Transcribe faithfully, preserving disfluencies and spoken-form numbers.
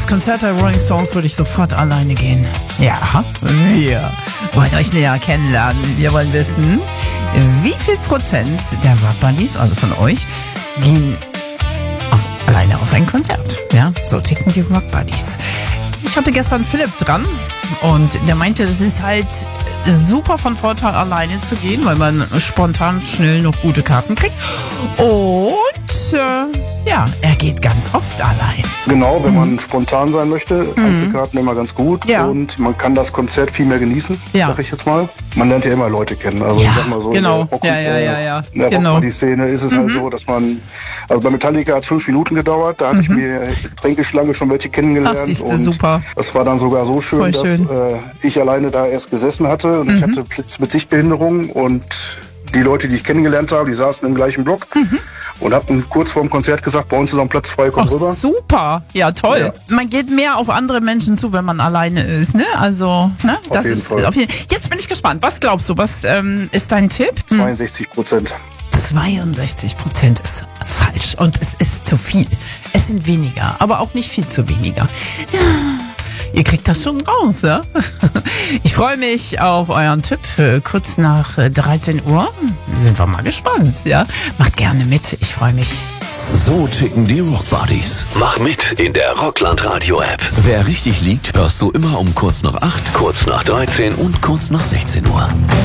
Konzert der Rolling Stones würde ich sofort alleine gehen. Ja, wir wollen euch näher kennenlernen. Wir wollen wissen, wie viel Prozent der Rock Buddies, also von euch, gehen auf, alleine auf ein Konzert. Ja, so ticken die Rock Buddies. Ich hatte gestern Philipp dran und der meinte, das ist halt super von Vorteil, alleine zu gehen, weil man spontan schnell noch gute Karten kriegt. Und äh, ja, er geht ganz oft allein. Genau, wenn Mhm. man spontan sein möchte, Einzelkarten immer ganz gut. Ja. Und man kann das Konzert viel mehr genießen, Ja. sag ich jetzt mal. Man lernt ja immer Leute kennen. Also Ja, ich sag mal so, genau. in der Rock- Ja, ja, ja, ja. in der Genau. Rockparty-Szene ist es halt so, dass man, also bei Metallica hat es fünf Minuten gedauert, da hatte ich mir Tränkeschlange schon welche kennengelernt. Ach, siehste, und super. Das war dann sogar so schön, Voll dass schön. Äh, ich alleine da erst gesessen hatte und ich hatte Blitz mit Sichtbehinderung und die Leute, die ich kennengelernt habe, die saßen im gleichen Block und hatten kurz vor dem Konzert gesagt, bei uns ist noch ein Platz frei, komm Ach, rüber. super. Ja, toll. Ja. Man geht mehr auf andere Menschen zu, wenn man alleine ist, ne? Also, ne? Das jeden ist Fall. auf jeden Jetzt bin ich gespannt. Was glaubst du? Was ähm, ist dein Tipp? zweiundsechzig Prozent. zweiundsechzig Prozent ist falsch und es ist zu viel. Es sind weniger, aber auch nicht viel zu weniger. Ja, ihr kriegt das schon raus, ja? Ich freue mich auf euren Tipp äh, kurz nach äh, dreizehn Uhr. Sind wir mal gespannt, ja? Macht gerne mit, ich freue mich. So ticken die Rock Buddies. Mach mit in der Rockland Radio App. Wer richtig liegt, hörst du immer um kurz nach acht, Kurz nach dreizehn und kurz nach sechzehn Uhr.